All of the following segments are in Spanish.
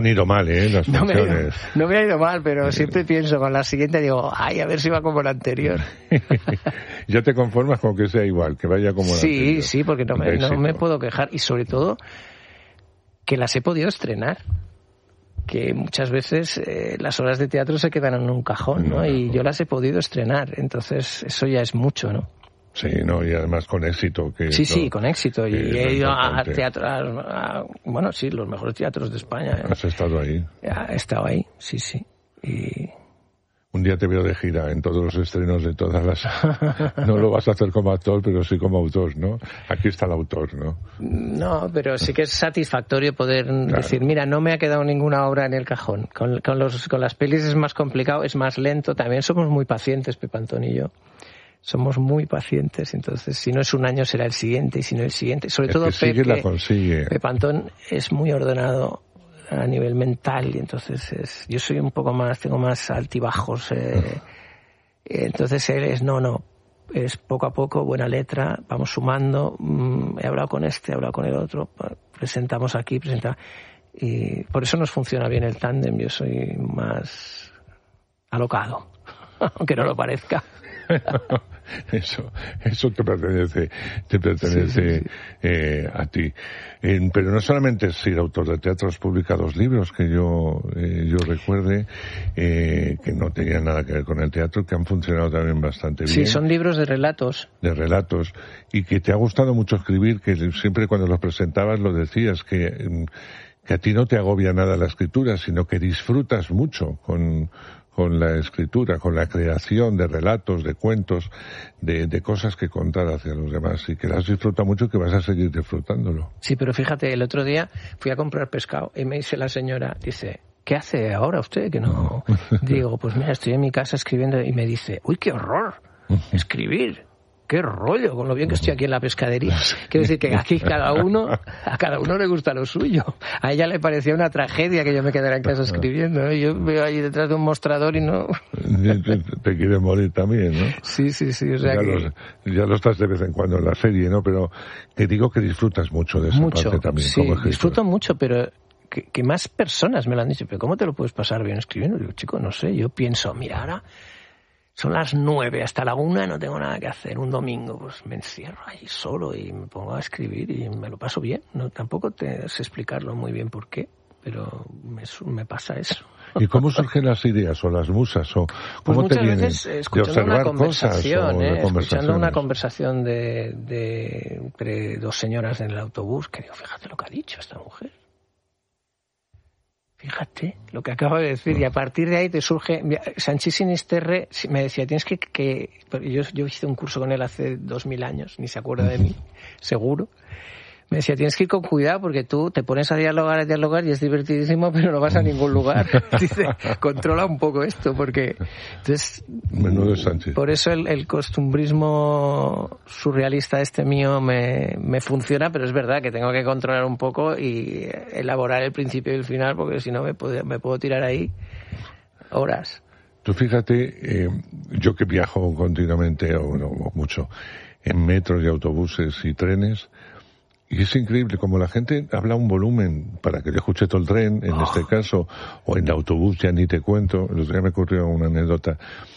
No han ido mal, las funciones. No me ha ido mal, pero siempre pienso con la siguiente, digo, a ver si va como la anterior. ¿Ya te conformas con que sea igual, que vaya como la anterior? Sí, porque no me puedo quejar. Y sobre todo, que las he podido estrenar. Que muchas veces las obras de teatro se quedan en un cajón, ¿no? Y yo las he podido estrenar. Entonces, eso ya es mucho, ¿no? Sí, no, y además con éxito. Sí, con éxito. Y he ido a teatro, los mejores teatros de España. ¿Has estado ahí? He estado ahí, sí. Y... Un día te veo de gira en todos los estrenos de todas las... No lo vas a hacer como actor, pero sí como autor, ¿no? Aquí está el autor, ¿no? No, pero sí que es satisfactorio poder decir, mira, no me ha quedado ninguna obra en el cajón. Con las pelis es más complicado, es más lento. También somos muy pacientes, Pepe Antón y yo. Somos muy pacientes, entonces si no es un año será el siguiente, y si no el siguiente. Sobre todo Pepe, la consigue. Pepe Antón es muy ordenado a nivel mental, y entonces yo soy un poco más, tengo más altibajos. Entonces él es poco a poco, buena letra, vamos sumando, he hablado con este, he hablado con el otro, presentamos aquí, y por eso nos funciona bien el tándem. Yo soy más alocado, aunque no lo parezca. Eso te pertenece sí. A ti. Pero no solamente es ser autor de teatro, has publicado libros que yo recuerde que no tenían nada que ver con el teatro, que han funcionado también bastante bien. Sí, son libros de relatos. De relatos. Y que te ha gustado mucho escribir, que siempre cuando los presentabas lo decías, que a ti no te agobia nada la escritura, sino que disfrutas mucho con la escritura, con la creación de relatos, de cuentos, de cosas que contar hacia los demás, y que las disfruta mucho y que vas a seguir disfrutándolo. Sí, pero fíjate, el otro día fui a comprar pescado y me dice la señora, dice, ¿qué hace ahora usted? Que no. Digo, pues mira, estoy en mi casa escribiendo, y me dice, uy, qué horror, escribir. Qué rollo, con lo bien que estoy aquí en la pescadería. Quiero decir que aquí a cada uno le gusta lo suyo. A ella le parecía una tragedia que yo me quedara en casa escribiendo, ¿no? Yo veo ahí detrás de un mostrador y no... Te quieres morir también, ¿no? Sí, o sea ya lo estás de vez en cuando en la serie, ¿no? Pero te digo que disfrutas mucho de esa parte también. Sí, disfruto mucho, pero que más personas me lo han dicho. ¿Pero cómo te lo puedes pasar bien escribiendo? Digo, chico, no sé, yo pienso, mira, ahora... Son las 9, hasta la 1 no tengo nada que hacer. Un domingo, pues me encierro ahí solo y me pongo a escribir y me lo paso bien. No, tampoco te sé explicarlo muy bien por qué, pero me pasa eso. ¿Y cómo surgen las ideas o las musas? O ¿cómo pues te vienen? Veces, ¿De observar cosas? Escuchando una conversación entre dos señoras en el autobús, que digo, fíjate lo que ha dicho esta mujer. Fíjate lo que acabo de decir, y a partir de ahí te surge... Sanchís Sinisterre me decía, tienes que yo hice un curso con él hace 2000 años, ni se acuerda de mí, seguro. Me decía, tienes que ir con cuidado porque tú te pones a dialogar y es divertidísimo, pero no vas a ningún lugar. Dice, controla un poco esto, porque... Entonces, menudo Sanchís. Por eso el costumbrismo surrealista mío me funciona, pero es verdad que tengo que controlar un poco y elaborar el principio y el final, porque si no me puedo tirar ahí horas. Tú fíjate, yo que viajo continuamente, o mucho, en metros y autobuses y trenes, y es increíble como la gente habla un volumen para que le escuche todo el tren, en este caso, o en el autobús, ya ni te cuento. El otro día me ocurrió una anécdota.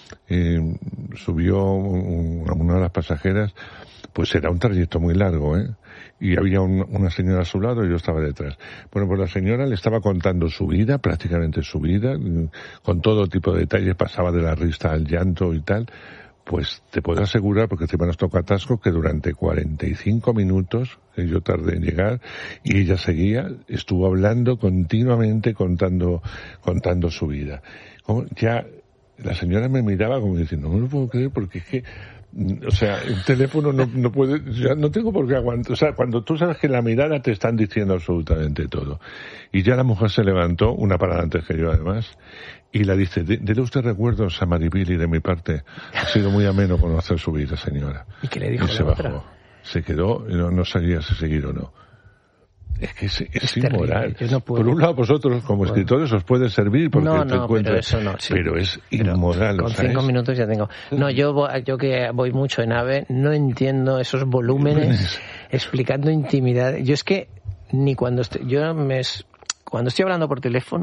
Subió una de las pasajeras, pues era un trayecto muy largo, y había una señora a su lado y yo estaba detrás. Bueno, pues la señora le estaba contando su vida, prácticamente su vida, con todo tipo de detalles, pasaba de la risa al llanto y tal. Pues te puedo asegurar, porque encima nos tocó atasco, que durante 45 minutos que yo tardé en llegar y ella estuvo hablando continuamente, contando su vida. Ya la señora me miraba como diciendo, no lo puedo creer, porque es que, o sea, el teléfono no puede, ya no tengo por qué aguantar. O sea, cuando tú sabes que la mirada te están diciendo absolutamente todo. Y ya la mujer se levantó, una parada antes que yo además, y la dice, dele usted recuerdos a Maribili de mi parte. Ha sido muy ameno conocer su vida, señora. ¿Y qué le dijo? Y se bajó. Se quedó y no sabía si seguir o no. Es que es inmoral. No por un lado, vosotros como escritores os puede servir porque te encuentras, pero eso no, sí. Pero es inmoral. Con 5 minutos ya tengo. No, yo que voy mucho en AVE no entiendo esos volúmenes explicando intimidad. Yo es que ni cuando cuando estoy hablando por teléfono,